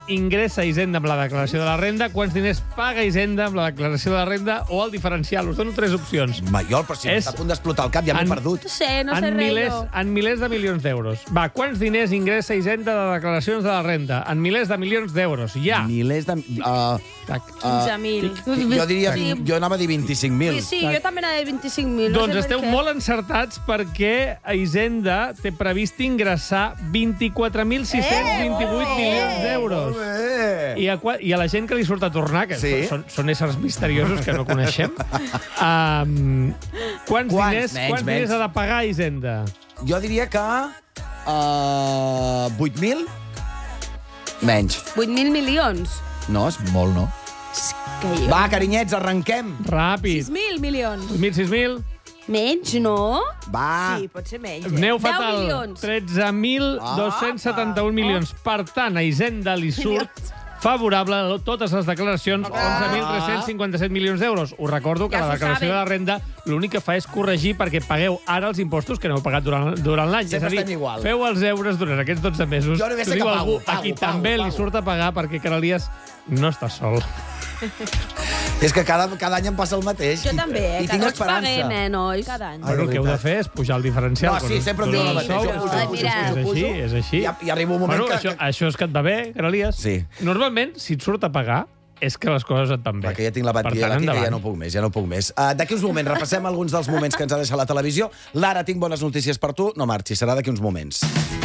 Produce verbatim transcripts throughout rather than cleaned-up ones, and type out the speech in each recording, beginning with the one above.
ingressa Hisenda amb la declaració de la renda, quants diners paga Hisenda amb la declaració de la renda o el diferencial. Us dono tres opcions. Maiol, però si És- està a punt d'explotar el cap, ja m'he en- perdut. No sé, no sé en, res, milers, jo. en milers de milions d'euros. Va, quants diners ingressa Hisenda de declaracions de la renda? En milers de milions d'euros. Ja. Milers de... Uh, Tac. quinze mil. jo diria... vint- Jo anava a dir vint-i-cinc mil. Sí, sí, jo també anava de vint-i-cinc mil. No Doncs sé per esteu què. molt encertats perquè Hisenda té previst ingressar vint-i-quatre mil sis-cents vint-i-vuit Eh, milions d'euros. Molt bé. I a, qua- I a la gent que li surt a tornar, que Sí. són, són éssers misteriosos que no coneixem, um, quants, Quants? diners, Menys, quants menys. diners ha de pagar Hisenda? Jo diria que... Uh, vuit mil? Menys. vuit mil milions. No, és molt, no? Que jo... Va, carinyets, arrenquem. Ràpid. sis mil milions. vuit mil, sis mil. Menys, no? Va. Sí, pot ser menys. Eh? Aneu deu fatal. milions. tretze mil dos-cents setanta-un milions. Per tant, a Hisenda li surt favorable a totes les declaracions, onze mil tres-cents cinquanta-set milions d'euros. Us recordo que Ja la s'ho declaració sabe. de la renda l'únic que fa és corregir perquè pagueu ara els impostos que no heu pagat durant, durant l'any. Sempre És a dir, estem igual. feu els deures durant aquests dotze mesos. Jo només sé T'ho diu que algú pago, pago, a qui pago, també pago. li surt a pagar perquè Carolies no està sol. És que cada, cada any em passa el mateix. Jo I- també, eh, I cada tinc Tots paguem, esperança. eh, nois? Cada any. Ai, Bueno, de el que heu de veritat. fer és pujar el diferencial. No, sí, quan sempre us em diuen el donen mateix. sou, Jo és pujo, Ai, pujo, mira. pujo, és pujo. així, és així. I, I arriba un moment Bueno, que... això, això és que et va bé, Carolies. Sí. Normalment, si et surt a pagar, és que les coses et van bé. Va, que ja tinc la Per bateria tant, aquí, que ja endavant. no puc més, ja no puc més. Uh, d'aquí uns moments, repassem alguns dels moments que ens ha deixat la televisió. Lara, tinc bones notícies per tu. No marxis, serà d'aquí uns moments.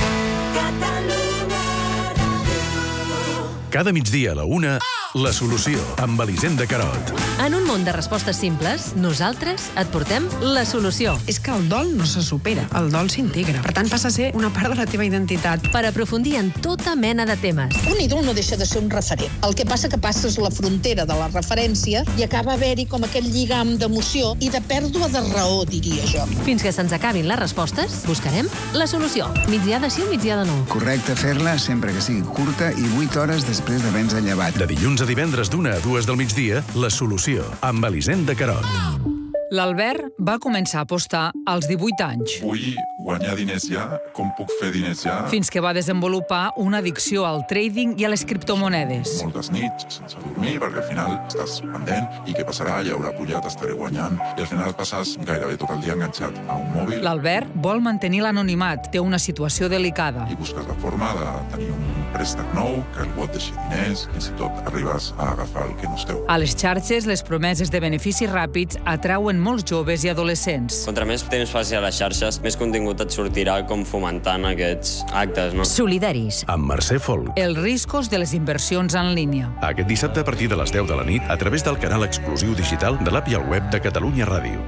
Cada migdia a la una, La Solució, amb Elisenda Carot. En un món de respostes simples, nosaltres et portem la solució. És que el dol no se supera, el dol s'integra. Per tant, passa a ser una part de la teva identitat. Per aprofundir en tota mena de temes. Un ídol no deixa de ser un referent. El que passa que passes la frontera de la referència i acaba haver-hi com aquest lligam d'emoció i de pèrdua de raó, diria jo. Fins que se'ns acabin les respostes, buscarem la solució. Migdià de sí o migdià de no. Correcte fer-la sempre que sigui curta i vuit hores després d'haver-nos llevat. De dilluns a divendres d'una a dues del migdia, La Solució, amb Elisenda Carot. L'Albert va començar a apostar als divuit anys, Vull guanyar diners ja? Com puc fer diners ja? fins que va desenvolupar una addicció al trading i a les criptomonedes. Moltes nits sense dormir, perquè al final estàs pendent i què passarà? Hi haurà pujat, estaré guanyant. I al final passes gairebé tot el dia enganxat a un mòbil L'Albert vol mantenir l'anonimat, té una situació delicada. i busques la forma de tenir un préstec nou, que algú et deixi diners, fins i tot arribes a agafar el que no és teu. A les xarxes, les promeses de beneficis ràpids atrauen molts joves i adolescents. Contra més temps passi a les xarxes, més contingut et sortirà com fomentant aquests actes, no? Solidaris. Amb Mercè Folk. Els riscos de les inversions en línia. Aquest dissabte a partir de les deu de la nit a través del canal exclusiu digital de l'app i el web de Catalunya Ràdio.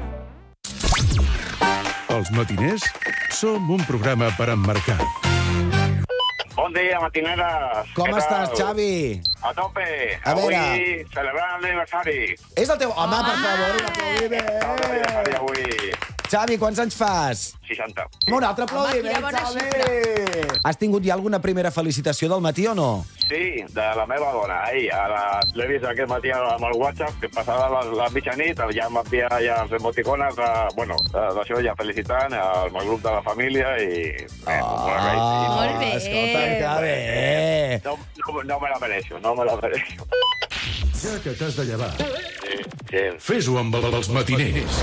Els matiners som un programa per emmarcar. Bon dia, matineres. Com Què estàs, tal? Xavi? A tope. A Avui veure. celebrant l'aniversari. És el teu... Home, per favor, un aplaudiment. L'aniversari avui. Xavi, quants anys fas? seixanta. Un altre aplaudiment, quina bona Xavi! Has tingut ja alguna primera felicitació del matí o no? Sí, de la meva dona. Ahir, ara l'he vist aquest matí amb el WhatsApp, que passava la, la mitjanit, ja m'envia ja els emoticones, de, bueno, d'això ja felicitant al grup de la família i... Eh, Ah, Molt bé. Escolta, que bé. no, no, no me la mereixo, no me la mereixo. Ja que t'has de llevar, Sí, sí. fes-ho amb els matiners.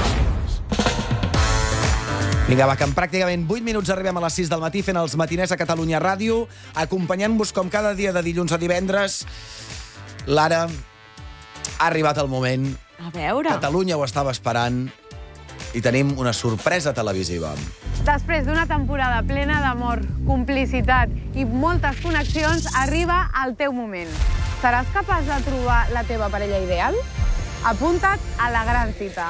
Vinga, va, que en pràcticament vuit minuts arribem a les sis del matí fent els matiners a Catalunya Ràdio, acompanyant-vos com cada dia de dilluns a divendres. Lara, ha arribat el moment. A veure. Catalunya ho estava esperant i tenim una sorpresa televisiva. Després d'una temporada plena d'amor, complicitat i moltes connexions, arriba el teu moment. Seràs capaç de trobar la teva parella ideal? Apunta't a la gran cita.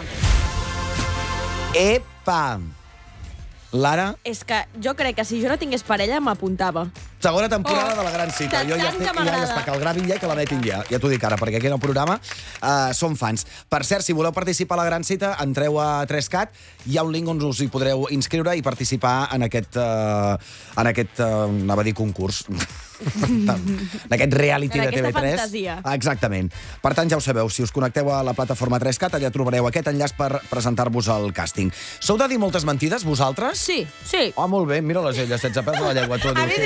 Epa! Lara, És que jo crec que si jo no tingués parella m'apuntava. segona temporada Oh, de la gran cita. de Jo ja, tant estic, que ja, ja m'agrada. està, que el gravin ja i que l'emetin ja. Ja t'ho dic ara, perquè aquí en el programa uh, som fans. Per cert, si voleu participar a la gran cita, entreu a tres cat, hi ha un link on us hi podreu inscriure i participar en aquest, uh, en aquest uh, anava a dir concurs, en aquest reality En de T V aquesta tres. fantasia. Exactament. Per tant, ja ho sabeu, si us connecteu a la plataforma tres cat, allà trobareu aquest enllaç per presentar-vos al càsting. Sou de dir moltes mentides, vosaltres? Sí, sí. Oh, molt bé, mira les elles, sense pèls a la llengua. Tu, A dius, mi sí. sí, és un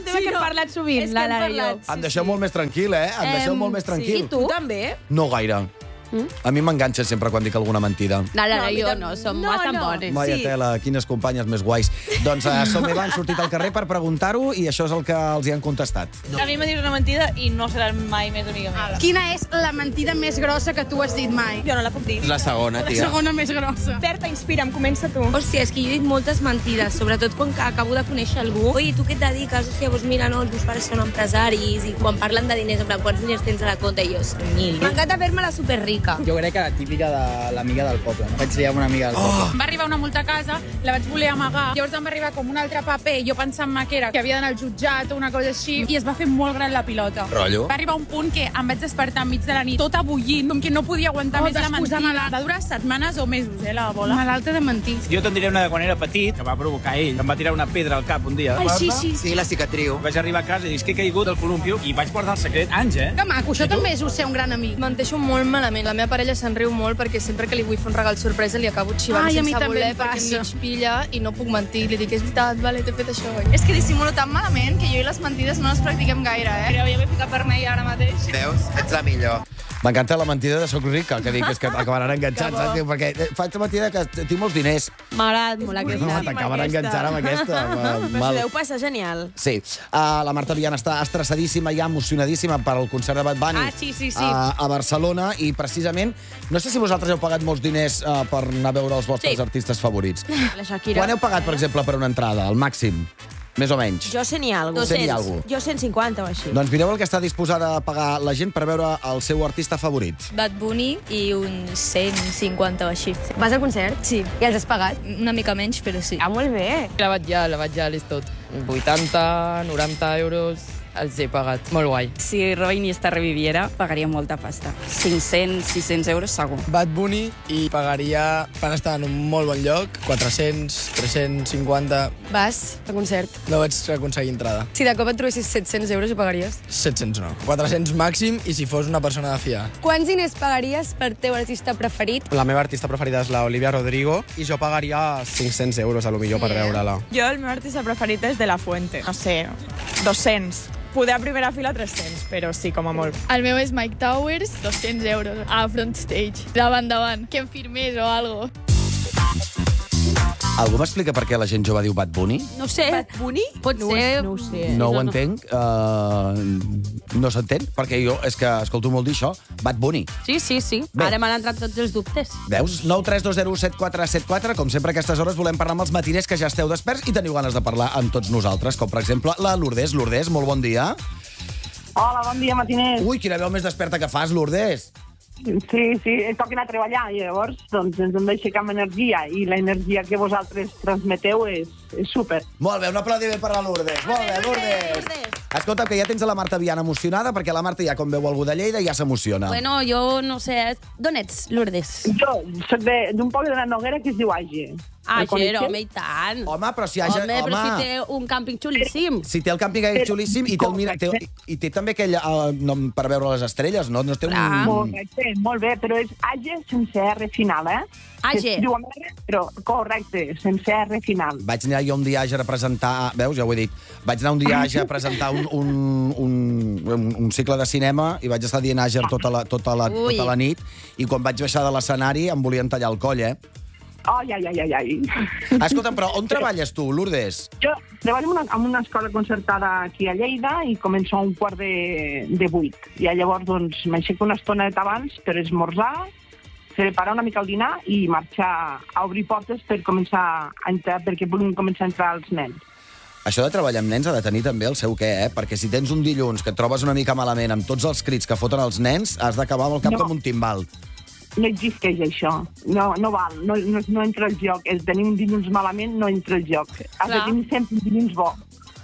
tema que hem parlat sovint, és que la hem Lara i jo. parlat, Em deixeu molt més tranquil, eh? Em deixeu molt més tranquil. Sí, tu també? No gaire. A mi m'enganxa sempre quan dic alguna mentida. La Lara No, i jo mira, no, som no, bastant no. bones. Vaya Sí. tela, quines companyes més guais. Doncs uh, som Eva, han sortit al carrer per preguntar-ho i això és el que els hi han contestat. A mi m'ha dit una mentida i no serà mai més amiga meva. Quina és la mentida més grossa que tu has dit mai? Jo no la puc dir. La segona, La tia. segona més grossa. Berta, inspira'm, comença tu. Hòstia, és que jo he dit moltes mentides, sobretot quan acabo de conèixer algú. Oi, tu què et dediques? Hòstia, doncs mira, no, els meus pares són empresaris i quan parlen de diners, en plan, quants diners tens a la compte? I jo, mil. M'encanta fer-me la superrica. Jo crec que la típica de l'amiga del poble. No? Vaig liar amb una amiga del poble. Va arribar una multa a casa, la vaig voler amagar. Llavors em va arribar com un altre paper, jo pensant-me que era que havia d'anar al jutjat o una cosa així, i es va fer molt gran la pilota. Rotllo. Va arribar un punt que em vaig despertar enmig de la nit, tota bullint, com que no podia aguantar Oh, més la t'exposant mentida. Va durar setmanes o mesos, eh, la bola. Malalta de mentir. Jo te'n diré una de quan era petit, que va provocar ell. Em va tirar una pedra al cap un dia. Ai, sí, sí. Sí, la cicatriu. Vaig arribar a casa i dic que he caigut del columpio i vaig guardar el secret anys, eh? Que maco, això també és ser un gran amic. Menteixo molt malament. La meva parella se'n riu molt perquè sempre que li vull fer un regal sorpresa li acabo xivant Ai, a mi sense també voler em perquè passa. em mig pilla i no puc mentir. Li dic, és veritat, vale, t'he fet això. És que dissimulo tan malament que jo i les mentides no les practiquem gaire, eh? Però jo vull ficar vermell ara mateix. Veus? Ets la millor. M'encanta la mentida de soc rica, que dic és que acabaran enganxats, saps? Perquè faig la mentida que tinc molts diners. M'ha agradat molt aquesta. No, t'acaben enganxant amb aquesta. Però Mal. si deu passar genial. Sí, uh, la Marta Viana està estressadíssima i emocionadíssima per al concert de Bad Bunny Ah, sí, sí, sí. A, a Barcelona i precisament, no sé si vosaltres heu pagat molts diners uh, per anar a veure els vostres Sí. artistes favorits. La Shakira. Quan heu pagat, per exemple, per una entrada, el màxim? Més o menys. Jo cent i alguna Cent i algo. Jo cent cinquanta o així. Doncs mireu el que està disposada a pagar la gent per veure el seu artista favorit. Bad Bunny i un cent cinquanta o així. Vas al concert? Sí. I els has pagat? Una mica menys, però sí. Ah, molt bé. La vaig ja, la vaig ja, l'és tot. vuitanta, noranta euros, els he pagat. Molt guai. Si Roy Iniesta reviviera, pagaria molta pasta. cinc-cents, sis-cents euros segur. Bad Bunny i pagaria per estar en un molt bon lloc, quatre-cents, tres-cents cinquanta. Vas a concert? No vaig aconseguir entrada. Si de cop et trobessis set-cents euros, ho pagaries? set-cents no. quatre-cents màxim i si fos una persona de fiar. Quants diners pagaries per teu artista preferit? La meva artista preferida és la Olivia Rodrigo i jo pagaria cinc-cents euros a lo millor per veure-la. Jo, el meu artista preferit és De La Fuente. No sé, dos-cents. Poder a primera fila tres-cents, però sí, com a molt. El meu és Mike Towers, dos-cents euros, a front stage, davant davant, que em firmés o algo. Algú m'explica per què la gent jove diu Bad Bunny? No ho sé. Bad Bunny? Pot no, ser... No ho sé. No ho entenc. Uh, no s'entén, perquè jo és que escolto molt dir això. Bad Bunny. Sí, sí, sí. Bé. Ara m'han entrat tots els dubtes. Veus? nou tres dos zero set quatre set quatre. Com sempre a aquestes hores volem parlar amb els matiners que ja esteu desperts i teniu ganes de parlar amb tots nosaltres, com per exemple la Lourdes. Lourdes, molt bon dia. Hola, bon dia, matiners. Ui, quina veu més desperta que fas, Lourdes. Sí, sí, toca anar a treballar i llavors doncs, ens hem d'aixecar amb energia i la energia que vosaltres transmeteu és, és súper. Molt bé, un aplaudiment per la Lourdes. Molt bé, Lourdes. Escolta, que ja tens a la Marta Viana emocionada, perquè la Marta ja, quan veu algú de Lleida, ja s'emociona. Bueno, jo no sé... D'on ets, Lourdes? Jo soc d'un poble de la Noguera que es diu Age. Àger, home, i tant. Home, però si Àger... Home, però si té un càmping xulíssim. Si té el càmping aquell xulíssim i té, el, mira, té, i té també aquell uh, nom per veure les estrelles, no? No té un... Correcte, molt bé, però és Age sense R final, eh? Age. Es diu amb R, però correcte, sense R final. Vaig anar jo un dia a Àger a presentar... Veus, ja ho he dit. Vaig anar un dia a Àger a presentar un, un, un, un, un cicle de cinema i vaig estar dient Àger tota la, tota, la, tota la nit i quan vaig baixar de l'escenari em volien tallar el coll, eh? Ai, ai, ai, ai, ai. Escolta'm, però on treballes tu, Lourdes? Jo treballo en una, en una escola concertada aquí a Lleida i començo a un quart de, de vuit. I llavors, doncs, m'aixeco una estona abans per esmorzar, preparar una mica el dinar i marxar a obrir portes per començar a entrar, perquè volem començar a entrar els nens. Això de treballar amb nens ha de tenir també el seu què, eh? Perquè si tens un dilluns que et trobes una mica malament amb tots els crits que foten els nens, has d'acabar amb el cap No. com un timbal. No existeix això. No, no val, no, no, no entra el joc. El tenir un dilluns malament no entra el joc. Has de tenir sempre un dilluns bo.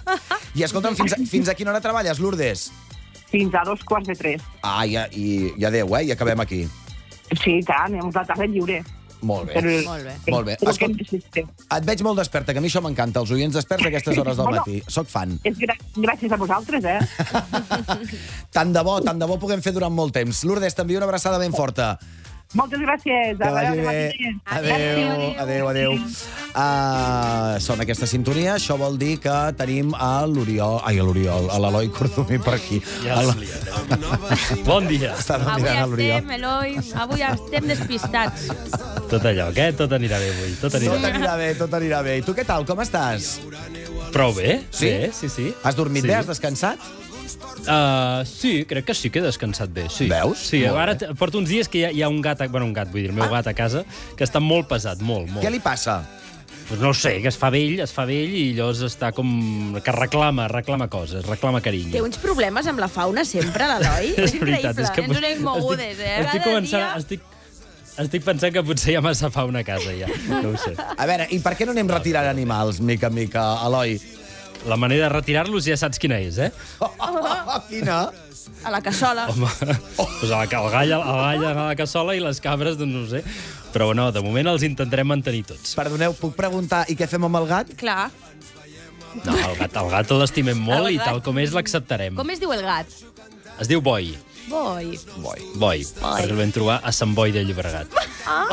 I escolta'm, fins a, fins a quina hora treballes, Lourdes? Fins a dos quarts de tres. Ah, ja, i, i adéu, eh? I acabem aquí. Sí, tant, anem a la tarda lliure. Molt bé. Però, Molt bé. Molt bé. Però Escolta, que necessite. et veig molt desperta, que a mi això m'encanta, els oients desperts a aquestes hores del Bueno, matí. Soc fan. És gra gràcies a vosaltres, eh? Tant de bo, tant de bo puguem fer durant molt temps. Lourdes, t'envio una abraçada ben forta. Moltes gràcies. Que vagi bé. Adéu, adéu, adéu. Uh, sona aquesta sintonia, això vol dir que tenim a l'Oriol, ai, a l'Oriol, a l'Eloi Cordomí per aquí. Ja has liat. Bon dia. Estava Avui mirant a l'Oriol. estem, Eloi, avui estem despistats. Tot allò, què? Tot anirà bé avui. Tot anirà, Tot anirà bé, tot anirà bé. I tu què tal, com estàs? Prou bé. Sí? Bé, sí, sí. Has dormit Sí. bé, has descansat? Uh, sí, crec que sí que he descansat bé. Sí. Veus? Sí, Molt ara bé. t- porto uns dies que hi ha, hi ha un gat, a- bueno, un gat, vull dir, el meu Ah. gat a casa, que està molt pesat, molt, molt. Què li passa? Pues no ho sé, que es fa vell, es fa vell i llavors està com... que reclama, reclama coses, reclama carinyo. Té uns problemes amb la fauna sempre, l'Eloi? És veritat, és que... Tens unes mogudes, eh? Estic Cada començant... dia- Estic, estic pensant que potser hi ha massa fauna a casa, ja. No ho sé. A veure, i per què no anem retirant animals, mica en mica, Eloi? La manera de retirar-los ja saps quina és, eh? Quina? A la cassola. Home, pues el, el, gall, el gall a la cassola i les cabres, doncs no ho sé. Però no, de moment els intentarem mantenir tots. Perdoneu, puc preguntar, i què fem amb el gat? Clar. No, el gat, el gat l'estimem molt El i gat- tal com és l'acceptarem. Com es diu el gat? Es diu Boi. Boi. Boi. Boi. Perquè el vam trobar a Sant Boi de Llobregat. Ah.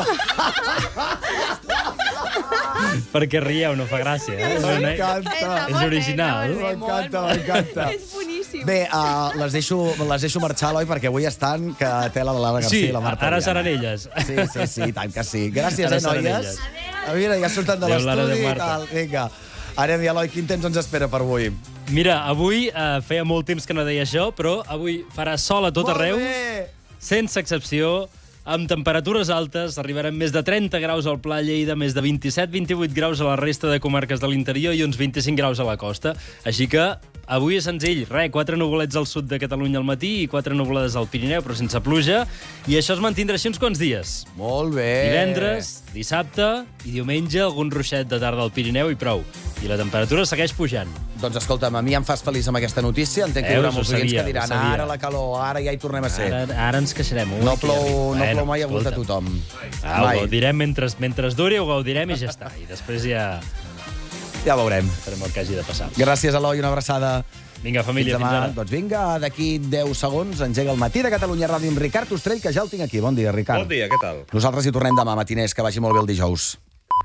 Perquè rieu, no fa gràcia. Eh? És, una... M'encanta. és original. M'encanta, m'encanta. És boníssim. Bé, uh, les, deixo, les deixo marxar, Eloi, perquè avui estan que tela la Lara García Sí, i la Marta ara Diana. seran elles. Sí, sí, sí, tant que sí. Gràcies, Ara eh, seran noies? elles. Ah, mira, ja surten de Adéu, Lara, l'estudi adéu, i Marta. tal. Vinga. Anem, i Eloi, quin temps ens espera per avui? Mira, avui eh, feia molt temps que no deia això, però avui farà sol a tot Molt arreu, bé! sense excepció, amb temperatures altes, arribaran més de trenta graus al Pla Lleida, més de vint-i-set vint-i-vuit graus a la resta de comarques de l'interior i uns vint-i-cinc graus a la costa. Així que avui és senzill, re, quatre nuvolets al sud de Catalunya al matí i quatre nuvolades al Pirineu, però sense pluja, i això es mantindrà així uns quants dies. Molt bé. Divendres, dissabte i diumenge algun ruixet de tarda al Pirineu i prou. I la temperatura segueix pujant. Doncs escolta'm, a mi em fas feliç amb aquesta notícia. Entenc que hi haurà Veus, ho molts oients sabia, que diran ho sabia. ara la calor, ara ja hi tornem a ser. Ara, ara ens queixarem. Ui, No que plou, ja- no plou mai a gust de escolta. tothom. Ah, ho Mai. gaudirem mentre, mentre duri, ho gaudirem i ja està. I després ja Ja veurem. farem el que hagi de passar. Gràcies, Eloi, una abraçada. Vinga, família, Fins fins, demà. ara. Doncs vinga, d'aquí deu segons engega el matí de Catalunya Ràdio amb Ricard Ostrell, que ja el tinc aquí. Bon dia, Ricard. Bon dia, què tal? Nosaltres hi tornem demà, matiners. Que vagi molt bé el dijous.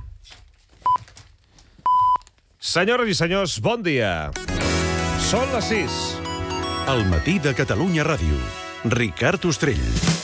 Senyores i senyors, bon dia. Són les sis. El matí de Catalunya Ràdio. Ricard Ostrell.